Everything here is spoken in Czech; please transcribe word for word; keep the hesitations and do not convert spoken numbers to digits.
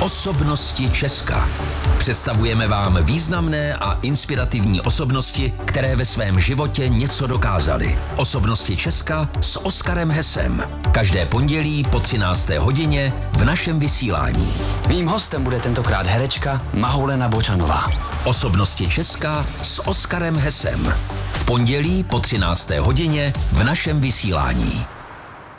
Osobnosti Česka. Představujeme vám významné a inspirativní osobnosti, které ve svém životě něco dokázaly. Osobnosti Česka s Oskarem Hesem. Každé pondělí po třinácté hodině v našem vysílání. Mým hostem bude tentokrát herečka Mahulena Bočanová. Osobnosti Česka s Oskarem Hesem. V pondělí po třinácté hodině v našem vysílání.